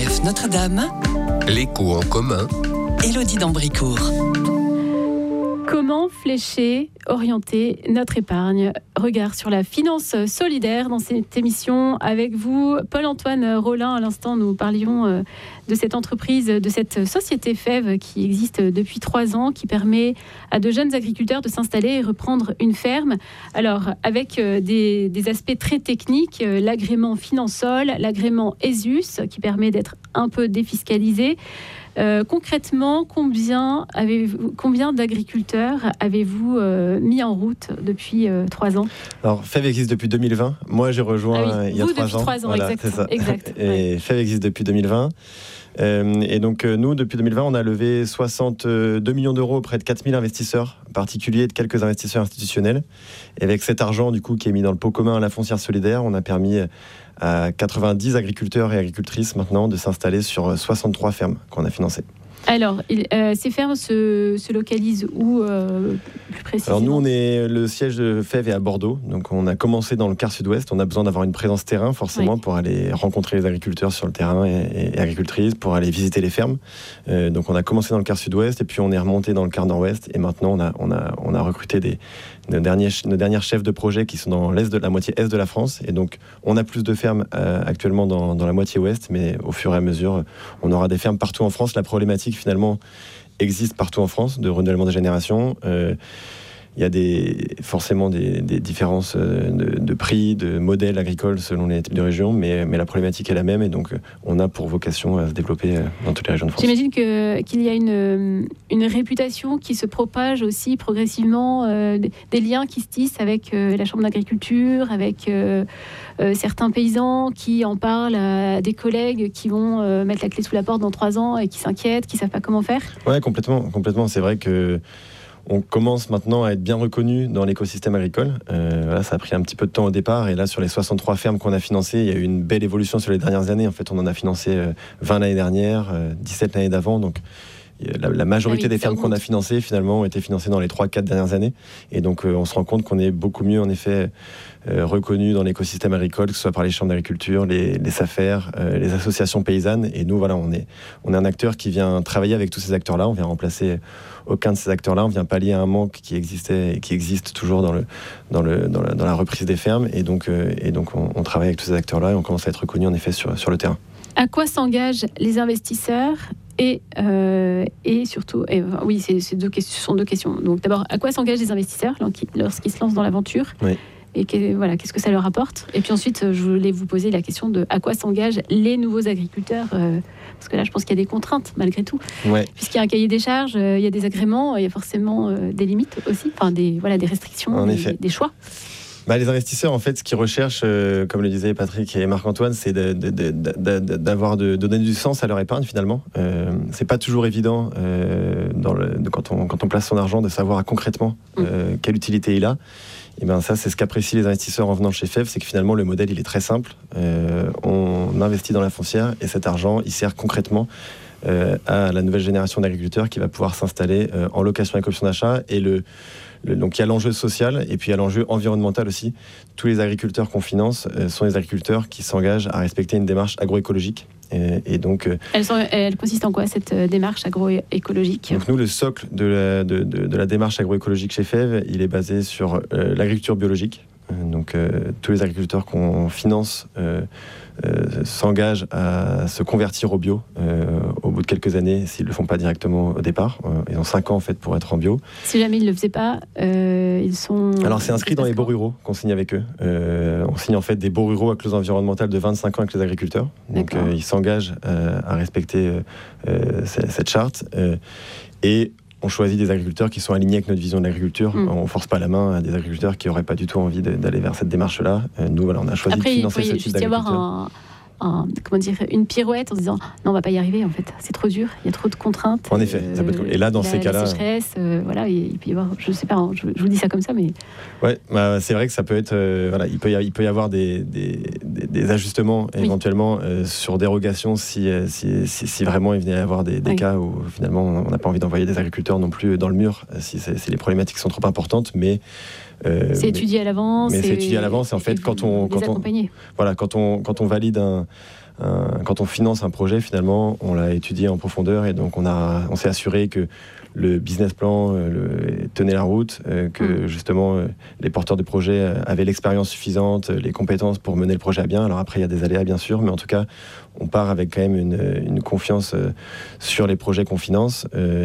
RCF Notre-Dame, L'écho en commun, Élodie d'Ambricourt. Comment flécher, orienter notre épargne? Regard sur la finance solidaire dans cette émission avec vous, Paul-Antoine Rollin. À l'instant, nous parlions de cette entreprise, de cette société FEV qui existe depuis 3 ans, qui permet à de jeunes agriculteurs de s'installer et reprendre une ferme. Alors, avec des aspects très techniques, l'agrément Finansol, l'agrément ESUS, qui permet d'être un peu défiscalisé. Concrètement, combien d'agriculteurs avez-vous mis en route depuis 3 ans? Alors, FEV existe depuis 2020. Moi, j'ai rejoint il y a 3 ans. Depuis 3 ans, voilà, exact. c'est ça. Exact. Et FEV existe depuis 2020. Et donc, nous, depuis 2020, on a levé 62 millions d'euros auprès de 4000 investisseurs particuliers et de quelques investisseurs institutionnels. Et avec cet argent, du coup, qui est mis dans le pot commun à la foncière solidaire, on a permis à 90 agriculteurs et agricultrices maintenant de s'installer sur 63 fermes qu'on a financées. Alors, ces fermes se localisent où plus précisément? Alors nous, le siège de FEV est à Bordeaux, donc on a commencé dans le quart sud-ouest. On a besoin d'avoir une présence terrain forcément pour aller rencontrer les agriculteurs sur le terrain et agricultrices, pour aller visiter les fermes. Donc on a commencé dans le quart sud-ouest et puis on est remonté dans le quart nord-ouest et maintenant on a recruté nos dernières chefs de projet qui sont dans la moitié est de la France, et donc on a plus de fermes actuellement dans la moitié ouest, mais au fur et à mesure on aura des fermes partout en France. La problématique finalement existe partout en France de renouvellement des générations. Il y a forcément des différences de prix, de modèles agricoles selon les types de régions, mais la problématique est la même, et donc on a pour vocation à se développer dans toutes les régions de France. J'imagine qu'il y a une réputation qui se propage aussi progressivement, des liens qui se tissent avec la Chambre d'agriculture, avec certains paysans qui en parlent à des collègues qui vont mettre la clé sous la porte dans 3 ans et qui s'inquiètent, qui ne savent pas comment faire. Oui, complètement. C'est vrai que on commence maintenant à être bien reconnu dans l'écosystème agricole. Ça a pris un petit peu de temps au départ. Et là, sur les 63 fermes qu'on a financées, il y a eu une belle évolution sur les dernières années. En fait, on en a financé 20 l'année dernière, 17 l'année d'avant. Donc, la majorité des fermes qu'on a financées, finalement, ont été financées dans les 3-4 dernières années. Et donc, on se rend compte qu'on est beaucoup mieux, en effet, reconnu dans l'écosystème agricole, que ce soit par les chambres d'agriculture, les SAFER, les associations paysannes. Et nous, voilà, on est un acteur qui vient travailler avec tous ces acteurs-là. On vient remplacer aucun de ces acteurs-là. On vient pallier un manque qui existait et qui existe toujours dans la reprise des fermes. Et donc on travaille avec tous ces acteurs-là et on commence à être reconnu, en effet, sur le terrain. À quoi s'engagent les investisseurs et surtout, ce sont 2 questions. Donc d'abord, à quoi s'engagent les investisseurs lorsqu'ils se lancent dans l'aventure? Oui. Et qu'est-ce que ça leur apporte? Et puis ensuite, je voulais vous poser la question de à quoi s'engagent les nouveaux agriculteurs, parce que là, je pense qu'il y a des contraintes malgré tout. Ouais. Puisqu'il y a un cahier des charges, il y a des agréments, il y a forcément des limites aussi, des restrictions, des choix. Les investisseurs, en fait, ce qu'ils recherchent, comme le disaient Patrick et Marc-Antoine, c'est de donner du sens à leur épargne, finalement. C'est pas toujours évident, quand on place son argent, de savoir concrètement quelle utilité il a. Et ça, c'est ce qu'apprécient les investisseurs en venant chez FEV, c'est que finalement, le modèle, il est très simple. On investit dans la foncière et cet argent, il sert concrètement à la nouvelle génération d'agriculteurs qui va pouvoir s'installer en location avec option d'achat. Et donc il y a l'enjeu social et puis il y a l'enjeu environnemental aussi. Tous les agriculteurs qu'on finance sont des agriculteurs qui s'engagent à respecter une démarche agroécologique. Et donc, elle consiste en quoi, cette démarche agroécologique? Donc nous, le socle de la démarche agroécologique chez FEV, il est basé sur l'agriculture biologique. Donc tous les agriculteurs qu'on finance s'engagent à se convertir au bio au bout de quelques années, s'ils ne le font pas directement au départ. Ils ont 5 ans en fait pour être en bio. Si jamais ils ne le faisaient pas, ils sont... Alors c'est inscrit dans les baux ruraux qu'on signe avec eux. On signe en fait des baux ruraux à clause environnementale de 25 ans avec les agriculteurs. Donc ils s'engagent à respecter cette charte. Et on choisit des agriculteurs qui sont alignés avec notre vision de l'agriculture. On ne force pas la main à des agriculteurs qui n'auraient pas du tout envie d'aller vers cette démarche-là. Nous, voilà, on a choisi de financer ce type d'agriculture. Après, il peut y avoir une pirouette en se disant non, on va pas y arriver, en fait, c'est trop dur, il y a trop de contraintes. En effet, ça peut être... Et là, dans ces cas-là, la sécheresse, il peut y avoir, je sais pas, je vous dis ça comme ça, mais ouais, c'est vrai que ça peut être, il peut y avoir des ajustements éventuellement sur dérogation si vraiment il venait à y avoir des cas où finalement on n'a pas envie d'envoyer des agriculteurs non plus dans le mur si les problématiques sont trop importantes, mais c'est étudié à l'avance. Mais c'est étudié à l'avance, et en fait, quand on valide quand on finance un projet, finalement, on l'a étudié en profondeur et donc on s'est assuré que le business plan tenait la route, que justement les porteurs de projet avaient l'expérience suffisante, les compétences pour mener le projet à bien. Alors après, il y a des aléas bien sûr, mais en tout cas, on part avec quand même une confiance sur les projets qu'on finance.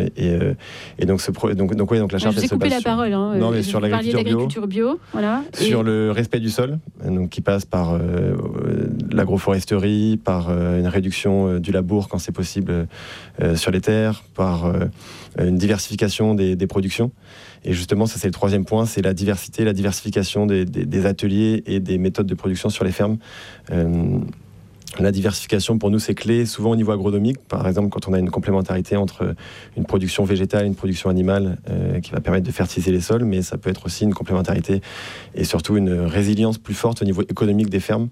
Et donc, donc la charte, je vous ai coupé la parole. Non, mais sur l'agriculture bio, voilà. Sur le respect du sol, donc qui passe par l'agroforesterie, par une réduction du labour quand c'est possible sur les terres, par une diversification des productions. Et justement, ça c'est le troisième point, c'est la diversification des ateliers et des méthodes de production sur les fermes. La diversification, pour nous, c'est clé, souvent au niveau agronomique. Par exemple, quand on a une complémentarité entre une production végétale et une production animale qui va permettre de fertiliser les sols, mais ça peut être aussi une complémentarité et surtout une résilience plus forte au niveau économique des fermes,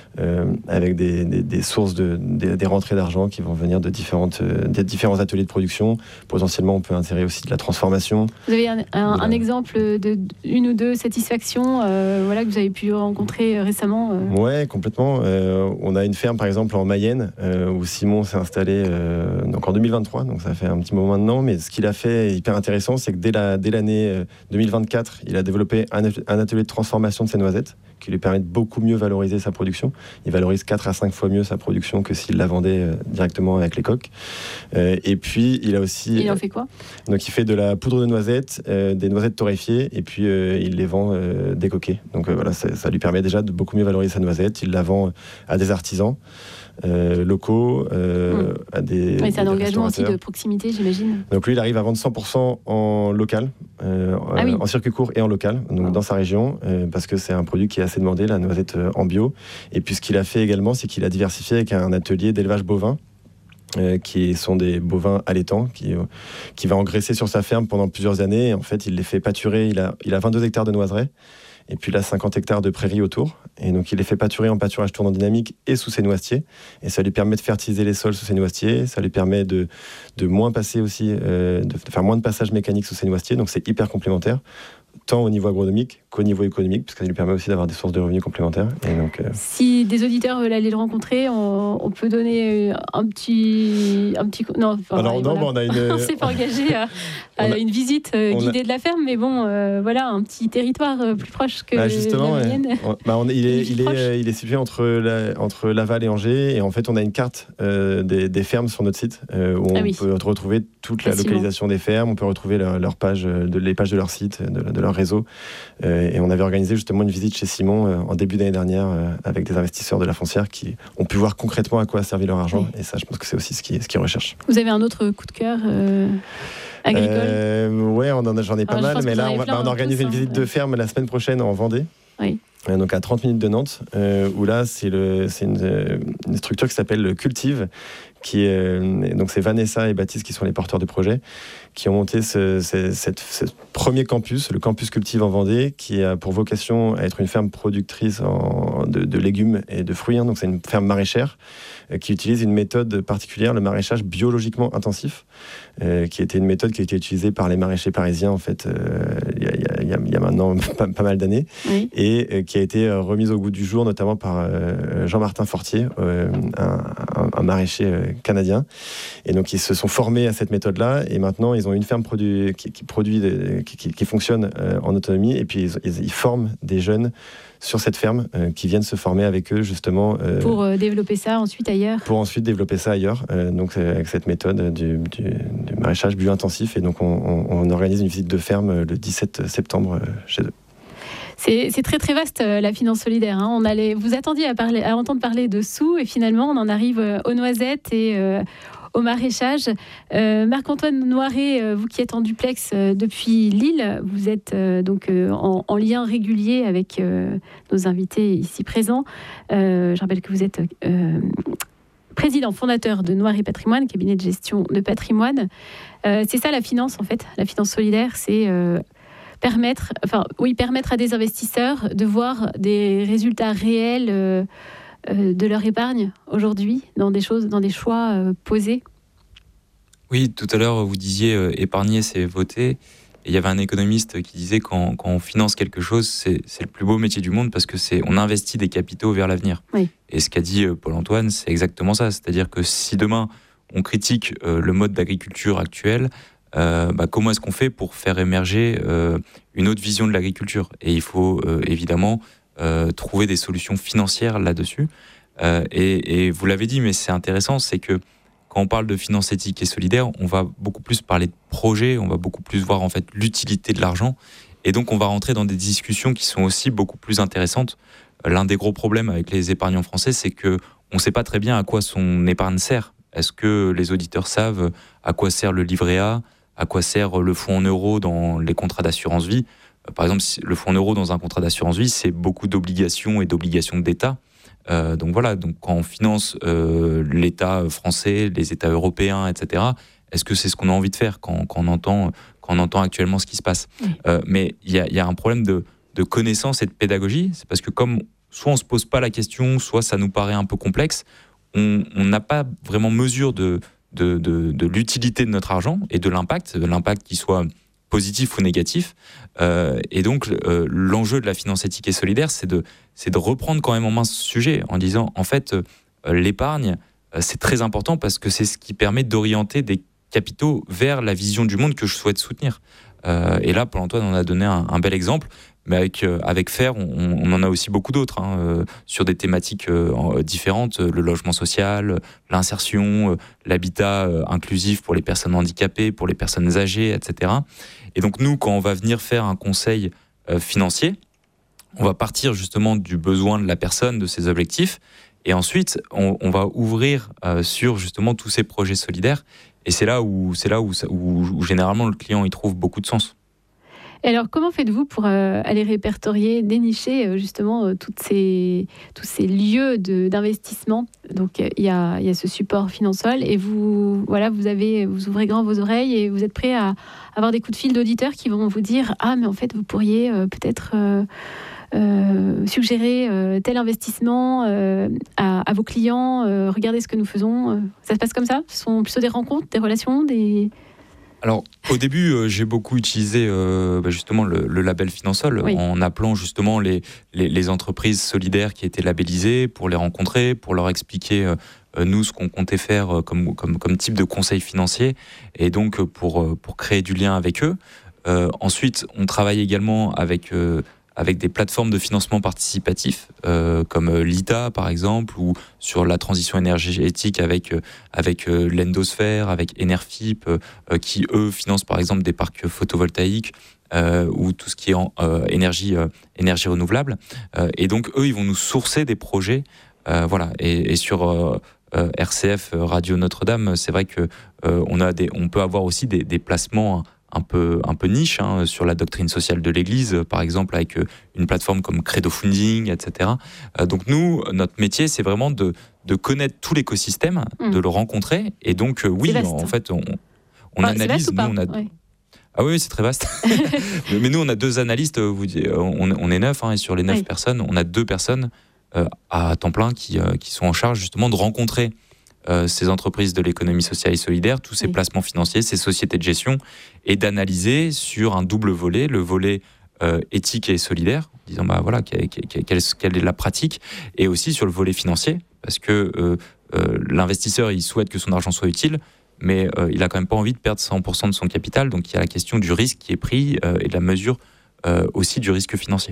avec des sources, des rentrées d'argent qui vont venir des différents ateliers de production. Potentiellement, on peut insérer aussi de la transformation. Vous avez un exemple d'une ou deux satisfactions que vous avez pu rencontrer récemment Ouais, complètement. On a une ferme par exemple en Mayenne où Simon s'est installé donc en 2023, donc ça fait un petit moment maintenant, mais ce qu'il a fait hyper intéressant, c'est que dès l'année 2024, il a développé un atelier de transformation de ses noisettes qui lui permet de beaucoup mieux valoriser sa production. Il valorise 4 à 5 fois mieux sa production que s'il la vendait directement avec les coques. Et puis il a aussi... Il en fait quoi ? Donc il fait de la poudre de noisettes, des noisettes torréfiées, et puis il les vend décoquées. Donc voilà, ça lui permet déjà de beaucoup mieux valoriser sa noisette. Il la vend à des artisans locaux, à des... Oui, c'est un engagement aussi de proximité, j'imagine. Donc lui, il arrive à vendre 100% en local, en circuit court et en local, donc dans sa région, parce que c'est un produit qui est assez demandé, la noisette en bio. Et puis ce qu'il a fait également, c'est qu'il a diversifié avec un atelier d'élevage bovin, qui sont des bovins allaitants, qui va engraisser sur sa ferme pendant plusieurs années. Et en fait, il les fait pâturer. Il a 22 hectares de noiseraies. Et puis là, 50 hectares de prairies autour. Et donc, il les fait pâturer en pâturage tournant dynamique et sous ses noisetiers. Et ça lui permet de fertiliser les sols sous ses noisetiers. Ça lui permet de moins passer aussi, de faire moins de passages mécaniques sous ses noisetiers. Donc, c'est hyper complémentaire, tant au niveau agronomique qu'au niveau économique, parce que ça lui permet aussi d'avoir des sources de revenus complémentaires. Et donc, si des auditeurs veulent aller le rencontrer, on peut donner un petit... Non, on a une... on s'est pas engagé à une visite guidée de la ferme, mais bon, voilà, un petit territoire plus proche que justement, la mienne. Il est situé entre Laval et Angers, et en fait, on a une carte des fermes sur notre site, où on peut retrouver toute la localisation des fermes, on peut retrouver leur page, les pages de leur site, de leur réseau. Et on avait organisé justement une visite chez Simon en début d'année dernière avec des investisseurs de la foncière qui ont pu voir concrètement à quoi a servi leur argent. Et ça, je pense que c'est aussi ce qu'ils recherchent. Vous avez un autre coup de cœur agricole Ouais, j'en ai pas mal, mais là, on organise une visite de ferme la semaine prochaine en Vendée. Oui. Donc à 30 minutes de Nantes, où là, c'est une structure qui s'appelle Cultive, donc c'est Vanessa et Baptiste qui sont les porteurs de projet, qui ont monté ce premier campus, le campus Cultive en Vendée, qui a pour vocation à être une ferme productrice de légumes et de fruits. Donc c'est une ferme maraîchère qui utilise une méthode particulière, le maraîchage biologiquement intensif, qui était une méthode qui a été utilisée par les maraîchers parisiens en fait il y a maintenant pas mal d'années, et qui a été remise au goût du jour notamment par Jean-Martin Fortier, un maraîcher canadien. Et donc ils se sont formés à cette méthode-là, et maintenant ils ont une ferme qui fonctionne en autonomie, et puis ils forment des jeunes sur cette ferme qui viennent se former avec eux justement pour développer ça ensuite ailleurs. Pour ensuite développer ça ailleurs, donc avec cette méthode du maraîchage bio-intensif. Et donc on organise une visite de ferme le 17 septembre chez eux. C'est très très vaste la finance solidaire. Hein. Vous attendiez à entendre parler de sous, et finalement on en arrive aux noisettes et au maraîchage. Marc-Antoine Noiret, vous qui êtes en duplex depuis Lille, vous êtes donc en lien régulier avec nos invités ici présents. Je rappelle que vous êtes président fondateur de Noiret Patrimoine, cabinet de gestion de patrimoine. C'est ça la finance en fait, la finance solidaire, c'est permettre à des investisseurs de voir des résultats réels de leur épargne aujourd'hui, dans des choix posés. Oui, tout à l'heure, vous disiez épargner, c'est voter. Et il y avait un économiste qui disait quand on finance quelque chose, c'est le plus beau métier du monde parce que on investit des capitaux vers l'avenir. Oui. Et ce qu'a dit Paul-Antoine, c'est exactement ça. C'est-à-dire que si demain on critique le mode d'agriculture actuel, comment est-ce qu'on fait pour faire émerger une autre vision de l'agriculture ? Et il faut évidemment trouver des solutions financières là-dessus. Et vous l'avez dit, mais c'est intéressant, c'est que quand on parle de finance éthique et solidaire, on va beaucoup plus parler de projets, on va beaucoup plus voir en fait l'utilité de l'argent, et donc on va rentrer dans des discussions qui sont aussi beaucoup plus intéressantes. L'un des gros problèmes avec les épargnants français, c'est que on ne sait pas très bien à quoi son épargne sert. Est-ce que les auditeurs savent à quoi sert le livret A, à quoi sert le fonds en euros dans les contrats d'assurance vie ? Par exemple, le fonds en euros dans un contrat d'assurance vie, c'est beaucoup d'obligations et d'obligations d'État. Donc voilà, donc quand on finance l'État français, les États européens, etc., est-ce que c'est ce qu'on a envie de faire quand on entend actuellement ce qui se passe ? Mais il y a un problème de connaissance et de pédagogie. C'est parce que comme soit on se pose pas la question, soit ça nous paraît un peu complexe, on n'a pas vraiment mesure de l'utilité de notre argent et de l'impact qui soit positif ou négatif. Et donc, l'enjeu de la finance éthique et solidaire, c'est de reprendre quand même en main ce sujet en disant, en fait, l'épargne, c'est très important parce que c'est ce qui permet d'orienter des capitaux vers la vision du monde que je souhaite soutenir. Et là, Paul-Antoine en a donné un bel exemple, mais avec FAIRE, on en a aussi beaucoup d'autres, sur des thématiques différentes, le logement social, l'insertion, l'habitat inclusif pour les personnes handicapées, pour les personnes âgées, etc. Et donc nous, quand on va venir faire un conseil financier, on va partir justement du besoin de la personne, de ses objectifs, et ensuite on va ouvrir sur justement tous ces projets solidaires, et c'est là où généralement le client y trouve beaucoup de sens. Et alors, comment faites-vous pour aller répertorier, dénicher justement tous ces lieux d'investissement ? Donc, il y a ce support Finansol, et vous ouvrez grand vos oreilles et vous êtes prêt à avoir des coups de fil d'auditeurs qui vont vous dire « Ah, mais en fait, vous pourriez peut-être suggérer tel investissement à vos clients, regardez ce que nous faisons ». Ça se passe comme ça ? Ce sont plutôt des rencontres, des relations, Alors, au début, j'ai beaucoup utilisé justement le label Finansol, en appelant justement les entreprises solidaires qui étaient labellisées pour les rencontrer, pour leur expliquer nous ce qu'on comptait faire comme type de conseil financier, et donc pour créer du lien avec eux. Ensuite, on travaille également avec des plateformes de financement participatif comme l'ITA par exemple, ou sur la transition énergétique avec l'Endosphère, avec Enerfip, qui eux financent par exemple des parcs photovoltaïques ou tout ce qui est énergie renouvelable. Et donc eux, ils vont nous sourcer des projets. Et sur RCF Radio Notre-Dame, c'est vrai que on peut avoir aussi des placements un peu niche sur la doctrine sociale de l'Église, par exemple avec une plateforme comme Credo Funding, etc. Donc nous, notre métier, c'est vraiment de connaître tout l'écosystème, de le rencontrer, et donc en fait, on analyse. Nous, on a... Ah oui, c'est très vaste. Mais nous, on a 2 analystes. On est 9, et sur les 9 personnes, on a 2 personnes à temps plein qui sont en charge justement de rencontrer ces entreprises de l'économie sociale et solidaire, tous ces placements financiers, ces sociétés de gestion, et d'analyser sur un double volet, le volet éthique et solidaire, en disant quelle est la pratique, et aussi sur le volet financier, parce que l'investisseur, il souhaite que son argent soit utile, mais il n'a quand même pas envie de perdre 100% de son capital, donc il y a la question du risque qui est pris et de la mesure aussi du risque financier.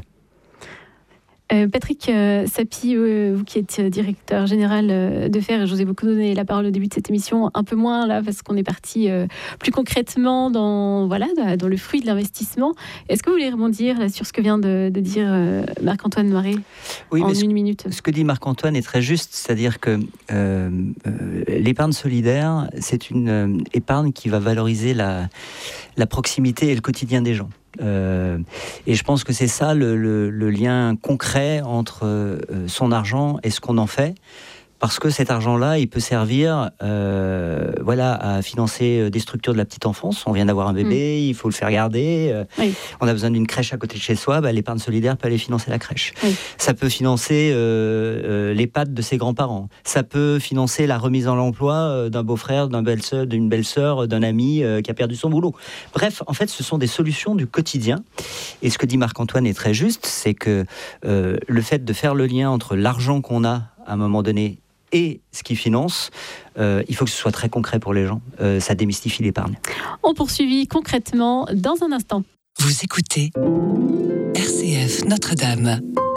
Patrick Sapie, vous qui êtes directeur général de FAIRE, et je vous ai beaucoup donné la parole au début de cette émission, un peu moins là parce qu'on est parti plus concrètement dans le fruit de l'investissement. Est-ce que vous voulez rebondir sur ce que vient de dire Marc-Antoine Maré en une minute ? Ce que dit Marc-Antoine est très juste, c'est-à-dire que l'épargne solidaire, c'est une épargne qui va valoriser la proximité et le quotidien des gens. Et je pense que c'est ça le lien concret entre son argent et ce qu'on en fait, parce que cet argent-là, il peut servir à financer des structures de la petite enfance. On vient d'avoir un bébé, il faut le faire garder. Oui. On a besoin d'une crèche à côté de chez soi, l'épargne solidaire peut aller financer la crèche. Oui. Ça peut financer l'EHPAD de ses grands-parents. Ça peut financer la remise en emploi d'un beau-frère, d'une belle-sœur, d'un ami qui a perdu son boulot. Bref, en fait, ce sont des solutions du quotidien. Et ce que dit Marc-Antoine est très juste, c'est que le fait de faire le lien entre l'argent qu'on a à un moment donné et ce qui finance, il faut que ce soit très concret pour les gens. Ça démystifie l'épargne. On poursuit concrètement dans un instant. Vous écoutez RCF Notre-Dame.